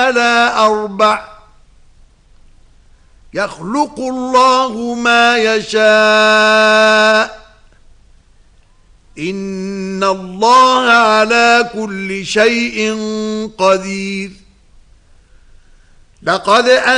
على 4 يخلق الله ما يشاء إن الله على كل شيء قدير لقد